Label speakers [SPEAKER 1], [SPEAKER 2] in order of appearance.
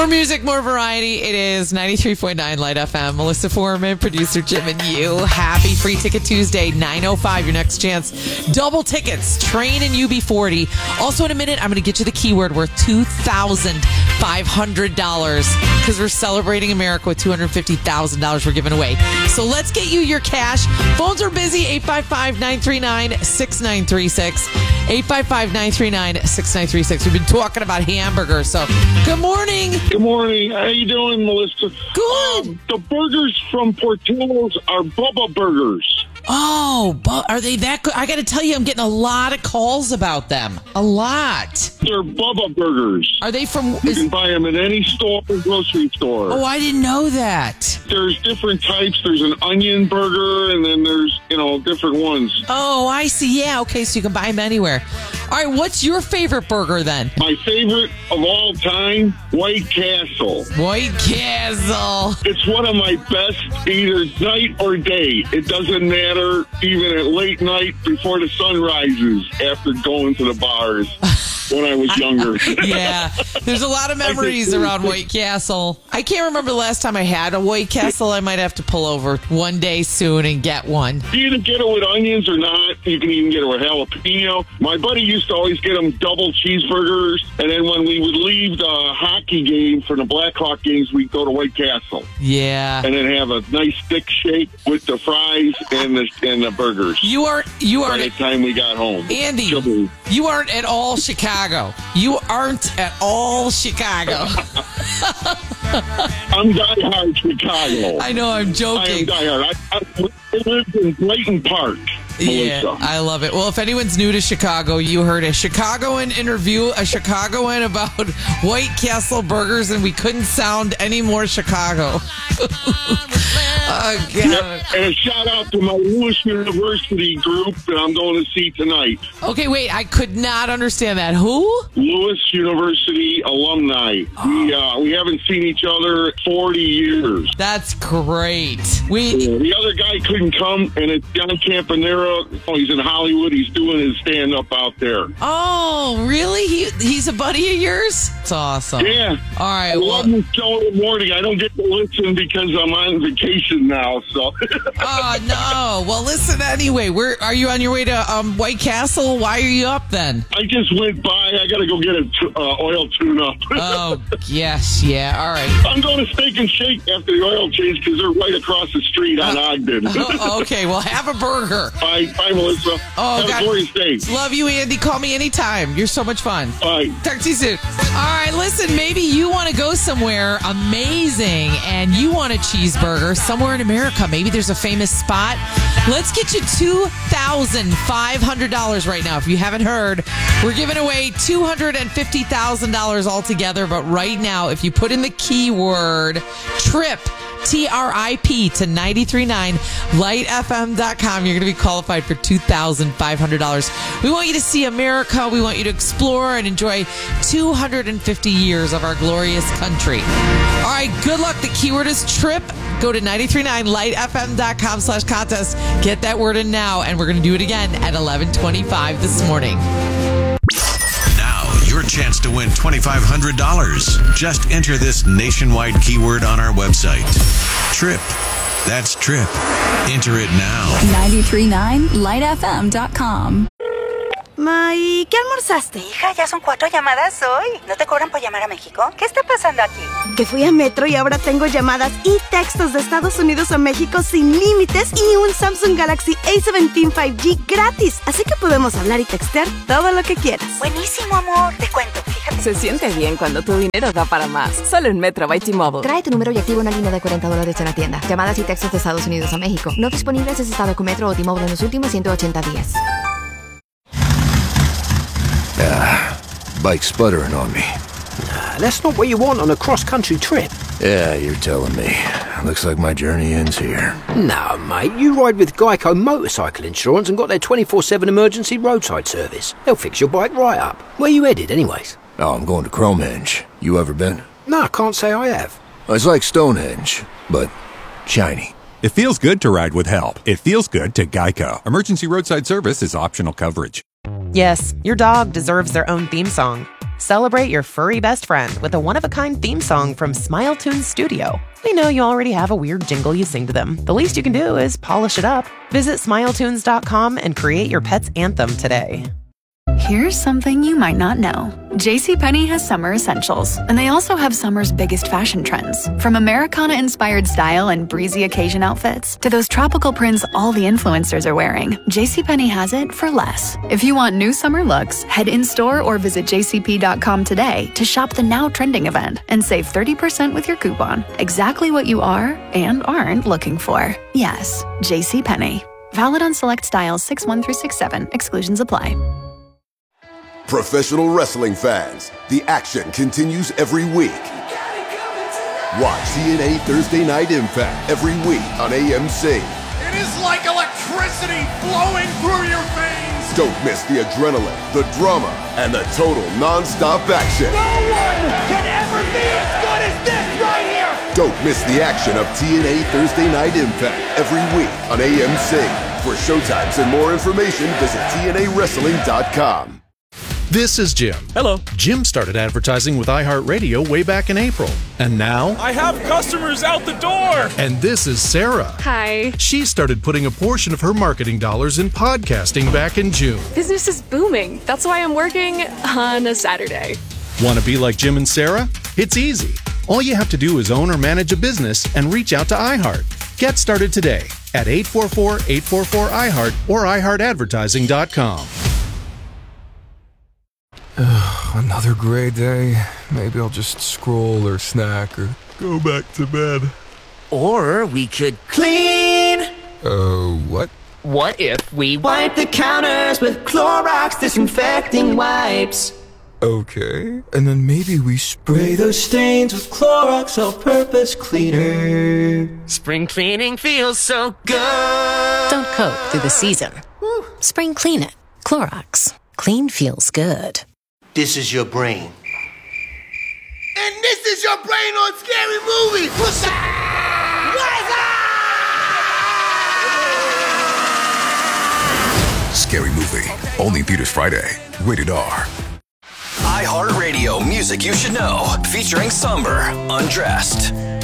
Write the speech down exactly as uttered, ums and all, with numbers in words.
[SPEAKER 1] More music, more variety. It is ninety-three point nine Light F M. Melissa Foreman, producer Jim and you. Happy Free Ticket Tuesday, nine oh five, your next chance. Double tickets, Train and U B forty. Also in a minute, I'm going to get you the keyword worth two thousand five hundred dollars because we're celebrating America with two hundred fifty thousand dollars we're giving away. So let's get you your cash. Phones are busy, eight five five, nine three nine, six nine three six. eight five five, nine three nine, six nine three six. We've been talking about hamburgers, so good morning.
[SPEAKER 2] Good morning. How you doing, Melissa?
[SPEAKER 1] Good.
[SPEAKER 2] Um, the burgers from Portillo's are Bubba Burgers.
[SPEAKER 1] Oh, but are they that good? I got to tell you, I'm getting a lot of calls about them. A lot.
[SPEAKER 2] They're Bubba Burgers.
[SPEAKER 1] Are they from...
[SPEAKER 2] You
[SPEAKER 1] Is,
[SPEAKER 2] can buy them in any store or grocery store.
[SPEAKER 1] oh, I didn't know that.
[SPEAKER 2] There's different types. There's an onion burger, and then there's, you know, different ones.
[SPEAKER 1] Oh, I see. Yeah, okay, so you can buy them anywhere. All right, what's your favorite burger then?
[SPEAKER 2] My favorite of all time, White Castle.
[SPEAKER 1] White Castle.
[SPEAKER 2] It's one of my best, either night or day. It doesn't matter, even at late night before the sun rises, after going to the bars when I was younger.
[SPEAKER 1] Yeah, there's a lot of memories around White Castle. I can't remember the last time I had a White Castle. I might have to pull over one day soon and get one.
[SPEAKER 2] You either get it with onions or not. You can even get it with jalapeno. My buddy used to always get them double cheeseburgers, and then when we would leave the hockey game for the Blackhawk games, we'd go to White Castle.
[SPEAKER 1] Yeah.
[SPEAKER 2] And then have a nice thick shake with the fries and the and the burgers.
[SPEAKER 1] You aren't, you
[SPEAKER 2] By
[SPEAKER 1] aren't,
[SPEAKER 2] the time we got home.
[SPEAKER 1] Andy,
[SPEAKER 2] Chubby.
[SPEAKER 1] you aren't at all Chicago. You aren't at all Chicago.
[SPEAKER 2] I'm diehard Chicago.
[SPEAKER 1] I know, I'm
[SPEAKER 2] I am
[SPEAKER 1] joking.
[SPEAKER 2] diehard. I, I, I lived in Clayton Park.
[SPEAKER 1] Yeah,
[SPEAKER 2] Melissa.
[SPEAKER 1] I love it. Well, if anyone's new to Chicago, you heard a Chicagoan interview, a Chicagoan about White Castle burgers, and we couldn't sound any more Chicago. Oh, God.
[SPEAKER 2] Yep. And a shout out to my Lewis University group that I'm going to see tonight.
[SPEAKER 1] Okay, wait, I could not understand that. Who?
[SPEAKER 2] Lewis University alumni.
[SPEAKER 1] Oh.
[SPEAKER 2] We uh, we haven't seen each other forty years.
[SPEAKER 1] That's great. We
[SPEAKER 2] The other guy couldn't come, and it's John Campanera. Oh, he's in Hollywood. He's doing his stand-up out there.
[SPEAKER 1] Oh, really? He he's a buddy of yours? That's awesome.
[SPEAKER 2] Yeah.
[SPEAKER 1] All right.
[SPEAKER 2] I love
[SPEAKER 1] Well,
[SPEAKER 2] the show in the morning. I don't get to listen because I'm on vacation now. So.
[SPEAKER 1] oh no. Well, listen anyway. Where are you on your way to um, White Castle? Why are you up then?
[SPEAKER 2] I just went by. I got to go get a t- uh, oil tune-up.
[SPEAKER 1] Oh, yes, yeah. All right.
[SPEAKER 2] I'm going to Steak and Shake after the oil change because they're right across the street on Ogden.
[SPEAKER 1] Oh, okay. Well, have a burger.
[SPEAKER 2] Bye, bye, Melissa.
[SPEAKER 1] Oh,
[SPEAKER 2] Have
[SPEAKER 1] God.
[SPEAKER 2] a glorious day.
[SPEAKER 1] Love you, Andy. Call me anytime. You're so much fun.
[SPEAKER 2] Bye.
[SPEAKER 1] Talk to you soon. All right, listen, maybe you want to go somewhere amazing and you want a cheeseburger somewhere in America. Maybe there's a famous spot. Let's get you two thousand five hundred dollars right now. If you haven't heard, we're giving away two hundred fifty thousand dollars altogether. But right now, if you put in the keyword TRIP, T R I P to nine three nine light f m dot com. You're going to be qualified for two thousand five hundred dollars. We want you to see America. We want you to explore and enjoy two hundred fifty years of our glorious country. All right, good luck. The keyword is TRIP. Go to nine three nine light f m dot com slash contest. Get that word in now, and we're going to do it again at eleven twenty-five this morning.
[SPEAKER 3] Your chance to win twenty-five hundred dollars. Just enter this nationwide keyword on our website. TRIP. That's TRIP. Enter it now.
[SPEAKER 4] nine three nine light f m dot com.
[SPEAKER 5] Ma, ¿y qué almorzaste?
[SPEAKER 6] Hija, ya son cuatro llamadas hoy. ¿No te cobran por llamar a México? ¿Qué está pasando aquí?
[SPEAKER 5] Que fui a Metro y ahora tengo llamadas y textos de Estados Unidos a México sin límites y un Samsung Galaxy A diecisiete cinco G gratis. Así que podemos hablar y textear todo lo que quieras.
[SPEAKER 6] Buenísimo, amor. Te cuento, fíjate.
[SPEAKER 7] Se siente bien cuando tu dinero da para más. Solo en Metro by T-Mobile.
[SPEAKER 8] Trae tu número y activa una línea de cuarenta dólares en la tienda. Llamadas y textos de Estados Unidos a México. No disponibles en estado con Metro o T-Mobile en los últimos ciento ochenta días.
[SPEAKER 9] Ah, bike's sputtering on me.
[SPEAKER 10] Nah, that's not what you want on a cross-country trip.
[SPEAKER 9] Yeah, you're telling me. Looks like my journey ends here.
[SPEAKER 10] No, mate, you ride with Geico Motorcycle Insurance and got their twenty-four seven emergency roadside service. They'll fix your bike right up. Where you headed, anyways?
[SPEAKER 9] Oh, I'm going to Cromenge. You ever been?
[SPEAKER 10] No, I can't say I have.
[SPEAKER 9] It's like Stonehenge, but shiny.
[SPEAKER 11] It feels good to ride with help. It feels good to Geico. Emergency roadside service is optional coverage.
[SPEAKER 12] Yes, your dog deserves their own theme song. Celebrate your furry best friend with a one-of-a-kind theme song from Smile Tunes Studio. We know you already have a weird jingle you sing to them. The least you can do is polish it up. Visit smile tunes dot com and create your pet's anthem today.
[SPEAKER 13] Here's something you might not know. JCPenney has summer essentials, and they also have summer's biggest fashion trends. From Americana-inspired style and breezy occasion outfits to those tropical prints all the influencers are wearing, JCPenney has it for less. If you want new summer looks, head in-store or visit j c p dot com today to shop the now trending event and save thirty percent with your coupon. Exactly what you are and aren't looking for. Yes, JCPenney. Valid on select styles six one through six seven. Exclusions apply.
[SPEAKER 14] Professional wrestling fans, the action continues every week. Watch T N A Thursday Night Impact every week on A M C.
[SPEAKER 15] It is like electricity flowing through your veins.
[SPEAKER 14] Don't miss the adrenaline, the drama, and the total non-stop action.
[SPEAKER 15] No one can ever be as good as this right here.
[SPEAKER 14] Don't miss the action of T N A Thursday Night Impact every week on A M C. For showtimes and more information, visit T N A wrestling dot com.
[SPEAKER 16] This is Jim.
[SPEAKER 17] Hello.
[SPEAKER 16] Jim started advertising with iHeartRadio way back in April. And now...
[SPEAKER 17] I have customers out the door!
[SPEAKER 16] And this is Sarah.
[SPEAKER 18] Hi.
[SPEAKER 16] She started putting a portion of her marketing dollars in podcasting back in June.
[SPEAKER 18] Business is booming. That's why I'm working on a Saturday.
[SPEAKER 16] Want to be like Jim and Sarah? It's easy. All you have to do is own or manage a business and reach out to iHeart. Get started today at eight four four, eight four four, I heart or i heart advertising dot com.
[SPEAKER 19] Another gray day. Maybe I'll just scroll or snack or go back to bed.
[SPEAKER 20] Or we could clean.
[SPEAKER 19] Uh, what?
[SPEAKER 20] What if we wipe the counters with Clorox disinfecting wipes?
[SPEAKER 19] Okay. And then maybe we spray
[SPEAKER 20] those stains with Clorox all-purpose cleaner. Spring cleaning feels so good.
[SPEAKER 21] Don't coat through the season. Woo. Spring clean it. Clorox. Clean feels good.
[SPEAKER 22] This is your brain.
[SPEAKER 15] And this is your brain on Scary Movie. What's up?
[SPEAKER 23] Scary Movie. Only theaters Friday. Rated R.
[SPEAKER 24] iHeartRadio music you should know. Featuring Somber, Undressed.